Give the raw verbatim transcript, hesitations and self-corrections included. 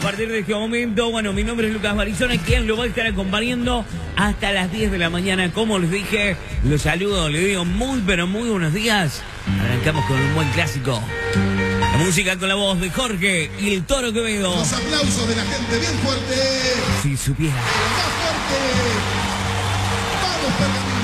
partir de este momento, bueno, mi nombre es Lucas Barizona, quien lo va a estar acompañando hasta las diez de la mañana. Como les dije, los saludo, les digo muy, pero muy buenos días. Arrancamos con un buen clásico. La música con la voz de Jorge y el Toro Quevedo. Los aplausos de la gente bien fuerte. Si supiera. Más fuerte. Vamos, Pergamino.